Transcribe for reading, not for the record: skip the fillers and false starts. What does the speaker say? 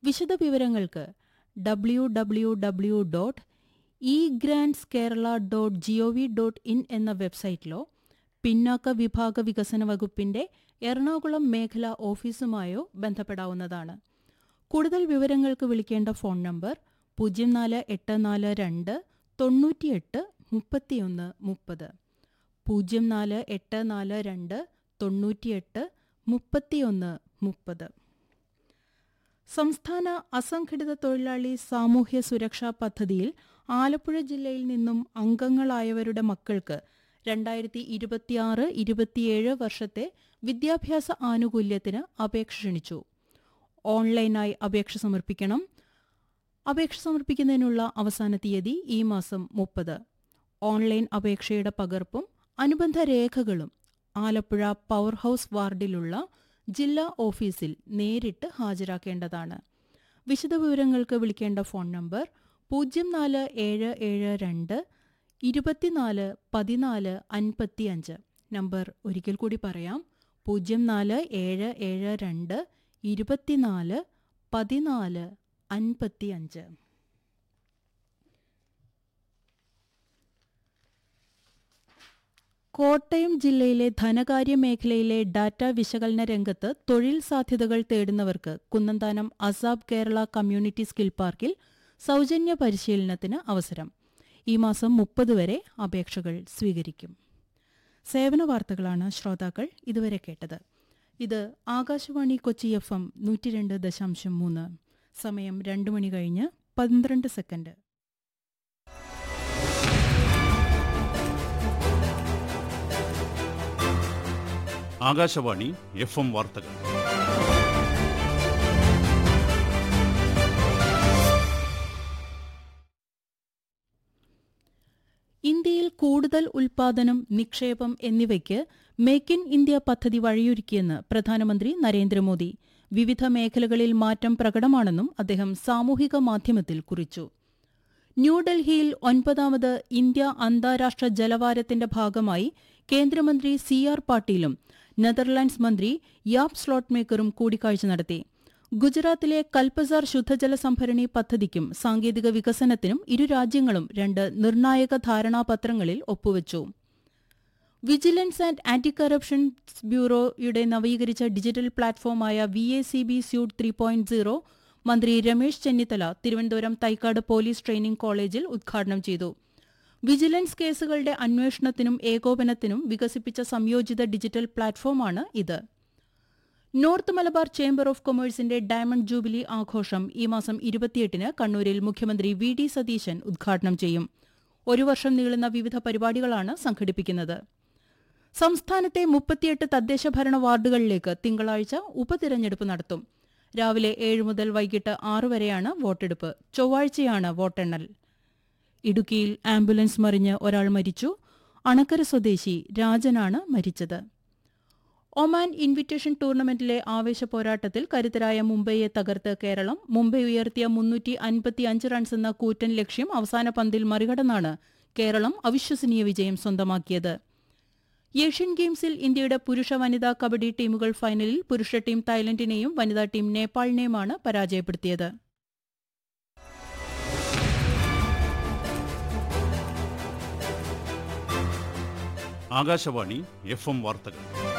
വിശദവിവരങ്ങൾക്ക് www.eGrantsKerala.gov.in എന്ന വെബ്സൈറ്റിലോ പിന്നാക്ക വിഭാഗ വികസന വകുപ്പിന്റെ എറണാകുളം മേഖലാ ഓഫീസുമായോ ബന്ധപ്പെടാവുന്നതാണ്. കൂടുതൽ വിവരങ്ങൾക്ക് വിളിക്കേണ്ട ഫോൺ നമ്പർ 04842 98 31 30 04842 98 31. സംസ്ഥാന അസംഘടിത തൊഴിലാളി സാമൂഹ്യ സുരക്ഷാ പദ്ധതിയിൽ ആലപ്പുഴ ജില്ലയിൽ നിന്നും അംഗങ്ങളായവരുടെ മക്കൾക്ക് 2026-27 വർഷത്തെ വിദ്യാഭ്യാസ ആനുകൂല്യത്തിന് അപേക്ഷ ക്ഷണിച്ചു. ഓൺലൈനായി അപേക്ഷ സമർപ്പിക്കണം. അപേക്ഷ സമർപ്പിക്കുന്നതിനുള്ള അവസാന തീയതി ഈ മാസം 30. ഓൺലൈൻ അപേക്ഷയുടെ പകർപ്പും അനുബന്ധ രേഖകളും ആലപ്പുഴ പവർ ഹൌസ് വാർഡിലുള്ള ജില്ലാ ഓഫീസിൽ നേരിട്ട് ഹാജരാക്കേണ്ടതാണ്. വിശദവിവരങ്ങൾക്ക് വിളിക്കേണ്ട ഫോൺ നമ്പർ 04772 24 14 55. നമ്പർ ഒരിക്കൽ കൂടി പറയാം, 04772 24 14 55. കോട്ടയം ജില്ലയിലെ ധനകാര്യ മേഖലയിലെ ഡാറ്റ വിശകലന രംഗത്ത് തൊഴിൽ സാധ്യതകൾ തേടുന്നവർക്ക് കുന്നന്താനം അസാബ് കേരള കമ്മ്യൂണിറ്റി സ്കിൽ പാർക്കിൽ സൗജന്യ പരിശീലനത്തിന് അവസരം. ഈ മാസം 30 വരെ അപേക്ഷകൾ സ്വീകരിക്കും. സേവന വാർത്തകളാണ് ശ്രോതാക്കൾ ഇതുവരെ കേട്ടത്. ഇത് ആകാശവാണി കൊച്ചി FM 102.3. സമയം 2 മണി കഴിഞ്ഞ് 12 സെക്കൻഡ്. ആകാശവാണി FM വാർത്തകൾ. ഇന്ത്യയിൽ കൂടുതൽ ഉൽപ്പാദനം, നിക്ഷേപം എന്നിവയ്ക്ക് മേക്ക് ഇൻ ഇന്ത്യ പദ്ധതി വഴിയൊരുക്കിയെന്ന് പ്രധാനമന്ത്രി നരേന്ദ്രമോദി. വിവിധ മേഖലകളിൽ മാറ്റം പ്രകടമാണെന്നും അദ്ദേഹം സാമൂഹിക മാധ്യമത്തിൽ കുറിച്ചു. ന്യൂഡൽഹിയിൽ 9ാമത് ഇന്ത്യ അന്താരാഷ്ട്ര ജലവാരത്തിന്റെ ഭാഗമായി കേന്ദ്രമന്ത്രി CR പാട്ടീലും നെതർലാൻഡ്സ് മന്ത്രി യാപ് സ്ലോട്ട്മേക്കറും കൂടിക്കാഴ്ച നടത്തി. ഗുജറാത്തിലെ കൽപസാർ ശുദ്ധജല സംഭരണി പദ്ധതിക്കും സാങ്കേതിക വികസനത്തിനും ഇരു രാജ്യങ്ങളും 2 നിർണായക ധാരണാപത്രങ്ങളിൽ ഒപ്പുവച്ചു. വിജിലൻസ് ആൻഡ് ആന്റി കറപ്ഷൻ ബ്യൂറോയുടെ നവീകരിച്ച ഡിജിറ്റൽ പ്ലാറ്റ്ഫോമായ VACB സ്യൂട്ട് 3.0 മന്ത്രി രമേശ് ചെന്നിത്തല തിരുവനന്തപുരം തൈക്കാട് പോലീസ് ട്രെയിനിംഗ് കോളേജിൽ ഉദ്ഘാടനം ചെയ്തു. വിജിലൻസ് കേസുകളുടെ അന്വേഷണത്തിനും ഏകോപനത്തിനും വികസിപ്പിച്ച സംയോജിത ഡിജിറ്റൽ പ്ലാറ്റ്ഫോമാണ് ഇത്. North Malabar chamber of കൊമേഴ്സിന്റെ diamond jubilee ആഘോഷം ഈ മാസം 28-ന് കണ്ണൂരിൽ മുഖ്യമന്ത്രി VD സതീശൻ ഉദ്ഘാടനം ചെയ്യും. 1 വർഷം നീളുന്ന വിവിധ പരിപാടികളാണ് സംഘടിപ്പിക്കുന്നത്. സംസ്ഥാനത്തെ 38 തദ്ദേശഭരണ വാർഡുകളിലേക്ക് തിങ്കളാഴ്ച ഉപതിരഞ്ഞെടുപ്പ് നടത്തും. രാവിലെ 7 മുതൽ വൈകിട്ട് 6 വരെയാണ് വോട്ടെടുപ്പ്. ചൊവ്വാഴ്ചയാണ് വോട്ടെണ്ണൽ. ഇടുക്കിയിൽ ആംബുലൻസ് മറിഞ്ഞ് ഒരാൾ മരിച്ചു. അണക്കര സ്വദേശി രാജനാണ് മരിച്ചത്. ഒമാൻ ഇൻവിറ്റേഷൻ ടൂർണമെന്റിലെ ആവേശ പോരാട്ടത്തിൽ കരുത്തരായ മുംബൈയെ തകർത്ത് കേരളം. മുംബൈ ഉയർത്തിയ 355 റൺസ് എന്ന കൂറ്റൻ ലക്ഷ്യം അവസാന പന്തിൽ മറികടന്നാണ് കേരളം അവിശ്വസനീയ വിജയം സ്വന്തമാക്കിയത്. ഏഷ്യൻ ഗെയിംസിൽ ഇന്ത്യയുടെ പുരുഷ വനിതാ കബഡി ടീമുകൾ ഫൈനലിൽ. പുരുഷ ടീം തായ്ലൻഡിനെയും വനിതാ ടീം നേപ്പാളിനെയുമാണ് പരാജയപ്പെടുത്തിയത്. ആകാശവാണി FM വാർത്തകൾ.